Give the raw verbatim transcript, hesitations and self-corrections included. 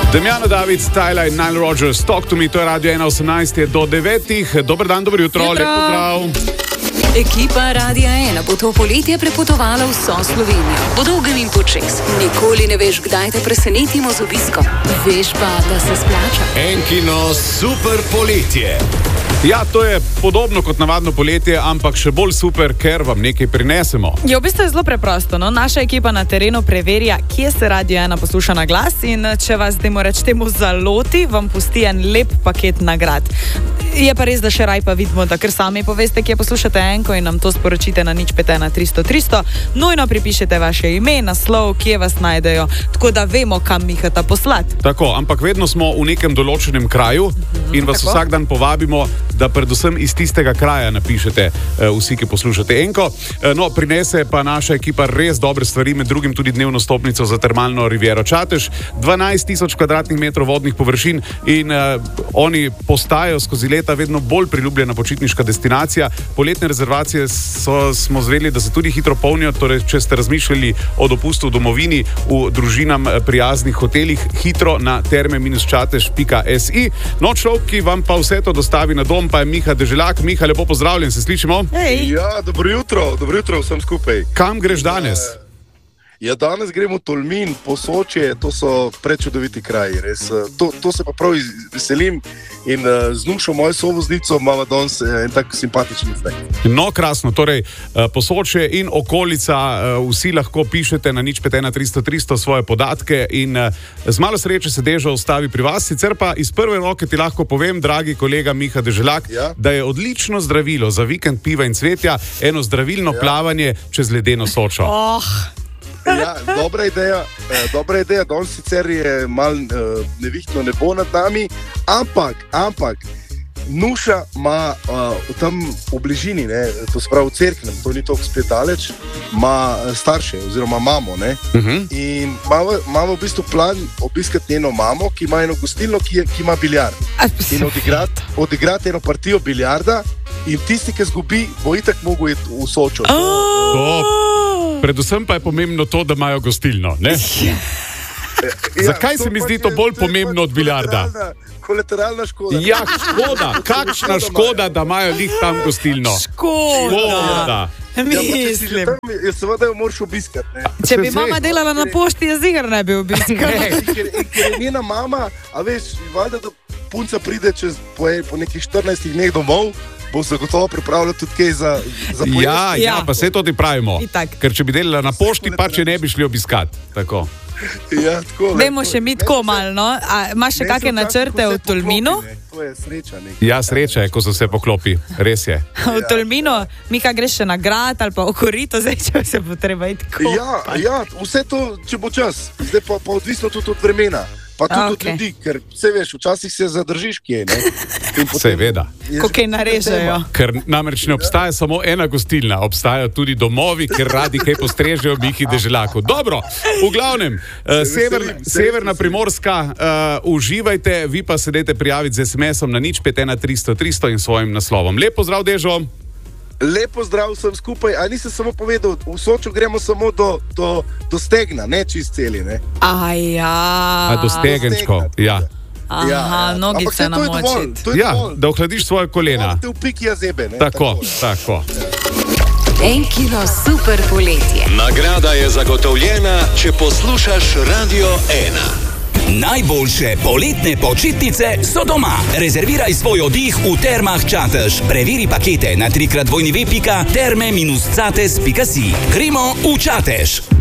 Damjano David, Tyler in Nile Rodgers, Talk to me, to je Radio ena osemnajst do devetih. Dober dan, dobro jutro, jutro. Lep pozdrav. Ekipa Radia ena bo to poletje prepotovala vso Slovenijo. Po dolgem in počez. Nikoli ne veš, kdaj te presenetimo z obiskom. Veš pa, da se splača. Enkino super poletje. Ja, to je podobno kot navadno poletje, ampak še bolj super, ker vam nekaj prinesemo. Jo, v bistvu je zelo preprosto. No? Naša ekipa na terenu preverja, kje se Radio ena posluša na glas in če vas, dajmo reči temu, zaloti, vam pusti en lep paket nagrad. Je pa res, da še raj pa vidimo, da ker sami poveste, kje poslušate enko in nam to sporočite na nič pet ena tristo tristo. Nujno pripišete vaše ime, naslov, kje vas najdejo, tako da vemo, kam mihata poslati. Tako, ampak vedno smo v nekem določenem kraju in vas tako. vsak dan povabimo, da predvsem iz tistega kraja napišete uh, vsi, ki poslušate enko. Uh, no, prinese pa naša ekipa res dobre stvari, med drugim tudi dnevno stopnico za termalno riviero Čatež, dvanajst tisoč kvadratnih metrov vodnih površin in uh, oni postajajo skozi leta vedno bolj priljubljena počitniška destinacija. Poletne rezervacije so, smo zvedeli, da se tudi hitro polnijo, torej če ste razmišljali o dopustu v domovini v družinam prijaznih hotelih, hitro na terme čatež pika si. No, človek, ki vam pa vse to dostavi na dom, pa je Miha Deželak. Miha, lepo pozdravljen, se slišimo? Hej. Ja, dobro jutro, dobro jutro vsem skupaj. Kam greš danes? Ja, danes gremo v Tolmin, Posočje, to so prečudoviti kraji, res. To, to se pa prav veselim in uh, z Nušo, mojo sovoznico, imamo danes en tak simpatičen zdaj. No, krasno, torej Posočje in okolica, vsi lahko pišete na nič pet ena tristo tristo svoje podatke in z malo sreče se Dežo ustavi pri vas. Sicer pa iz prve roke ti lahko povem, dragi kolega Miha Deželak, Ja? da je odlično zdravilo za vikend piva in cvetja eno zdravilno Ja. plavanje čez ledeno Sočo. Oh, Ja, dobra ideja, eh, dobra ideja, danes sicer je mal eh, nevihtno nebo nad nami, ampak, ampak, Nuša ima uh, tam v bližini, ne, to se pravi v Cerknem, to ni toliko spet daleč, ima starše oziroma mamo, ne, Uh-huh. in imamo v bistvu plan obiskati njeno mamo, ki ima eno gostilno, ki, je, ki ima biljard. In odigrati odigrat eno partijo biljarda in tisti, ki zgubi, bo itak mogel iti v Sočo. To, predvsem pa je pomembno to, da imajo gostilno, ne? Zakaj se mi zdi to bolj pomembno od biljarda? Kolateralna škoda. Ja, škoda, kakšna škoda, da imajo lih tam gostilno. škoda. Mislim. Ja, seveda jo moraš obiskati. Ne? Če bi Se mama zdaj- delala na pošti, je zigar ne bi obiskala. In ker, in ker je njena mama, a veš, valjda, da punca pride čez po, po nekih štirinajstih dneh domov, bo zagotovo pripravila tudi kaj za, za pojesti. Ja, ja, Ja. pa se to ti pravimo. Itak. Ker če bi delala na pošti, pa če ne bi šli obiskat. Tako. Ja, tako, Vemo še mi tako malo, no? A imaš še kakšne načrte v Tolminu? To je sreča nekaj. Ja, sreča je, ko se vse poklopi. Res je. V Tolminu, Mika, greš še na grad ali pa v Korito, zdaj če se bo treba iti tako. Ja, ja, vse to, če bo čas. Zdaj pa, pa odvisno tudi od vremena. Pa tudi A, od okej. ljudi, ker vse veš, včasih se zadržiš kje, ne? In potem- Seveda. je Ko kaj že narežejo. tema. Ker namreč ne obstaja samo ena gostilna, obstajajo tudi domovi, ker radi kaj postrežejo Mihi Deželaku. Dobro, v glavnem, uh, sever, veselim, se severna res veselim. Primorska, uh, uživajte, vi pa se dajte prijaviti z es em esom na nič pet ena tristo tristo in svojim naslovom. Lep pozdrav, Dežo. Lepo zdrav vsem skupaj, a nisem samo povedal, v Sočo gremo samo do, do, do stegna, ne čist celi, ne? A ja. A do stegenčkov. Ja. Aha, nogice Ampak saj to je dovolj, namočiti. to je Ja, dovolj. da ohladiš svoje kolena. Te v piki jazebe, ne? Tako, tako. Enkino super poletje. Nagrada je zagotovljena, če poslušaš Radio ena. Najboljše poletne počitnice so doma. Rezerviraj svoj oddih v Termah Čatež. Preveri pakete na trikrat dvojni ve pika terme minus cates pika si. Gremo v Čatež.